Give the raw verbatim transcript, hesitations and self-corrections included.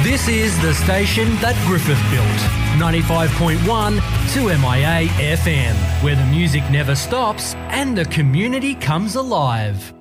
This is the station that Griffith built. ninety-five point one two M I A F M, where the music never stops and the community comes alive.